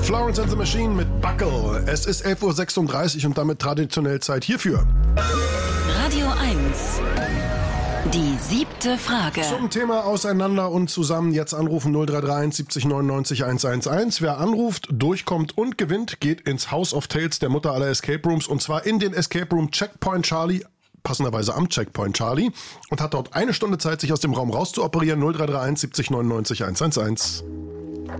Florence and the Machine mit Buckle. Es ist 11.36 Uhr und damit traditionell Zeit hierfür. Radio 1. Die 7. Frage. Zum Thema Auseinander und zusammen jetzt anrufen 0331 70 99 111. Wer anruft, durchkommt und gewinnt, geht ins House of Tales, der Mutter aller Escape Rooms, und zwar in den Escape Room Checkpoint Charlie, passenderweise am Checkpoint Charlie, und hat dort 1 Stunde Zeit, sich aus dem Raum rauszuoperieren. 0331 70 99 111.